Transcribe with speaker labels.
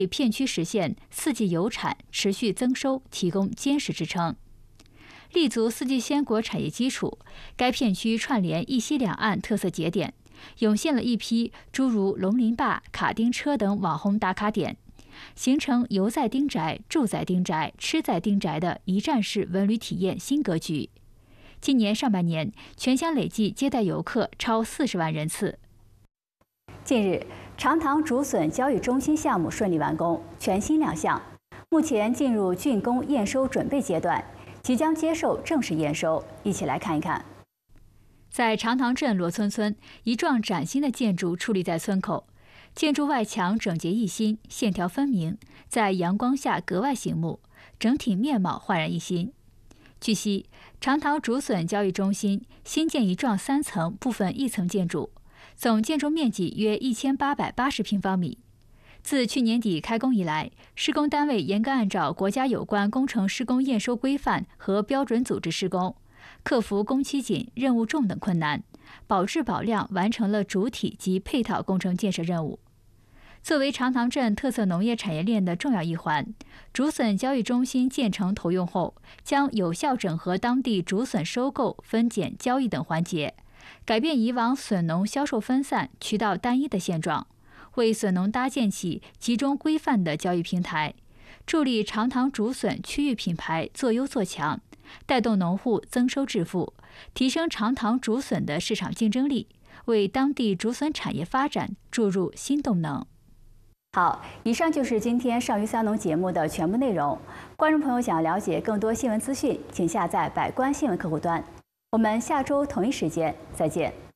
Speaker 1: 给片区实现四季有产、持续增收提供坚实支撑。立足四季鲜果产业基础，该片区串联一西两岸特色节点，涌现了一批诸如龙鳞坝、卡丁车等网红打卡点，形成游在丁宅、住在丁宅、吃在丁宅的一站式文旅体验新格局。今年上半年，全乡累计接待游客超40万人次。
Speaker 2: 近日，长塘竹笋交易中心项目顺利完工，全新亮相，目前进入竣工验收准备阶段，即将接受正式验收。一起来看一看。
Speaker 1: 在长塘镇罗村村，一幢崭新的建筑矗立在村口，建筑外墙整洁一新，线条分明，在阳光下格外醒目，整体面貌焕然一新。据悉，长塘竹笋交易中心新建一幢3层部分1层建筑，总建筑面积约1880平方米。自去年底开工以来，施工单位严格按照国家有关工程施工验收规范和标准组织施工，克服工期紧、任务重等困难，保质保量完成了主体及配套工程建设任务。作为长塘镇特色农业产业链的重要一环，竹笋交易中心建成投用后，将有效整合当地竹笋收购、分拣、交易等环节，改变以往笋农销售分散、渠道单一的现状，为笋农搭建起集中规范的交易平台，助力长塘竹笋区域品牌做优做强，带动农户增收致富，提升长塘竹笋的市场竞争力，为当地竹笋产业发展注入新动能。
Speaker 2: 好，以上就是今天上鱼三农节目的全部内容。观众朋友想了解更多新闻资讯，请下载百官新闻客户端。我们下周同一时间再见。